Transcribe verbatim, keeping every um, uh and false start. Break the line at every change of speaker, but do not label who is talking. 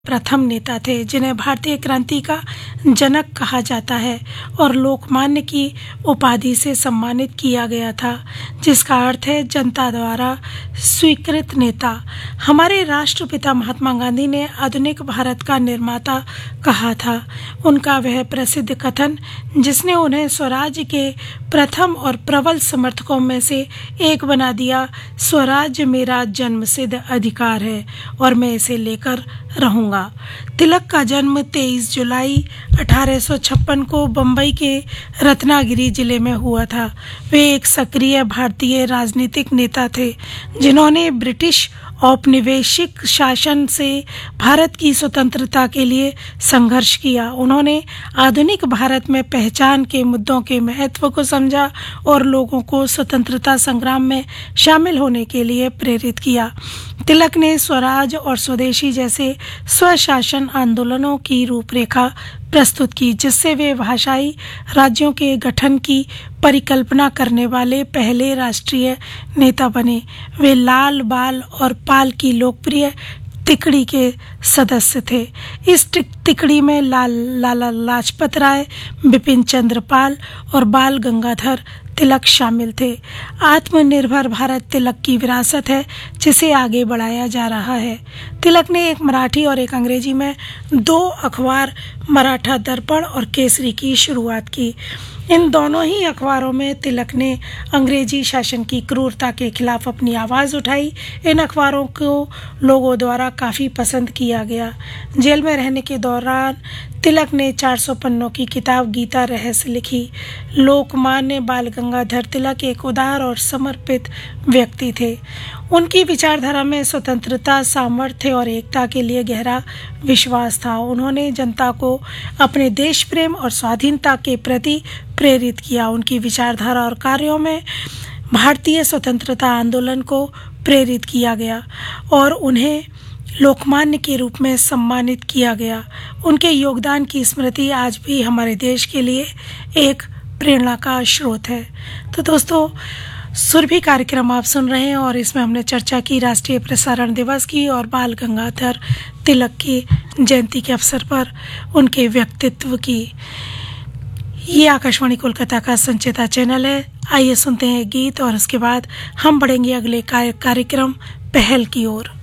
प्रथम नेता थे जिन्हें भारतीय क्रांति का जनक कहा जाता है और लोकमान्य की उपाधि से सम्मानित किया गया था, जिसका अर्थ है जनता द्वारा स्वीकृत नेता। हमारे राष्ट्रपिता महात्मा गांधी ने आधुनिक भारत का निर्माता कहा था। उनका वह प्रसिद्ध कथन, जिसने उन्हें स्वराज के प्रथम और प्रबल समर्थकों में से एक बना दिया, स्वराज मेरा जन्मसिद्ध अधिकार है और मैं इसे लेकर रहूंगा। तिलक का जन्म तेईस जुलाई अठारह सौ छप्पन को बंबई के रत्नागिरी जिले में हुआ था। वे एक सक्रिय भारतीय राजनीतिक नेता थे जिन्होंने ब्रिटिश औपनिवेशिक शासन से भारत की स्वतंत्रता के लिए संघर्ष किया। उन्होंने आधुनिक भारत में पहचान के मुद्दों के महत्व को समझा और लोगों को स्वतंत्रता संग्राम में शामिल होने के लिए प्रेरित किया। तिलक ने स्वराज और स्वदेशी जैसे स्वशासन आंदोलनों की रूपरेखा प्रस्तुत की, जिससे वे भाषाई राज्यों के गठन की परिकल्पना करने वाले पहले राष्ट्रीय नेता बने। वे लाल, बाल और पाल की लोकप्रिय तिकड़ी के सदस्य थे। इस तिकड़ी में लाल लाला लाजपत राय, बिपिन चंद्र पाल और बाल गंगाधर तिलक शामिल थे। आत्मनिर्भर भारत तिलक की विरासत है, जिसे आगे बढ़ाया जा रहा है। तिलक ने एक मराठी और एक अंग्रेजी में दो अखबार, मराठा दर्पण और केसरी की शुरुआत की। इन दोनों ही अखबारों में तिलक ने अंग्रेजी शासन की क्रूरता के खिलाफ अपनी आवाज़ उठाई। इन अखबारों को लोगों द्वारा काफ़ी पसंद किया गया। जेल में रहने के दौरान तिलक ने चार सौ पन्नों की किताब गीता रहस्य लिखी। लोकमान्य बाल गंगाधर तिलक एक उदार और समर्पित व्यक्ति थे। उनकी विचारधारा में स्वतंत्रता, सामर्थ्य और एकता के लिए गहरा विश्वास था। उन्होंने जनता को अपने देश प्रेम और स्वाधीनता के प्रति प्रेरित किया। उनकी विचारधारा और कार्यों में भारतीय स्वतंत्रता आंदोलन को प्रेरित किया गया और उन्हें लोकमान्य के रूप में सम्मानित किया गया। उनके योगदान की स्मृति आज भी हमारे देश के लिए एक प्रेरणा का स्रोत है। तो दोस्तों, सुरभि कार्यक्रम आप सुन रहे हैं और इसमें हमने चर्चा की राष्ट्रीय प्रसारण दिवस की और बाल गंगाधर तिलक की जयंती के अवसर पर उनके व्यक्तित्व की। ये आकाशवाणी कोलकाता का संचिता चैनल है। आइए सुनते हैं गीत और उसके बाद हम बढ़ेंगे अगले कार्यक्रम पहल की ओर।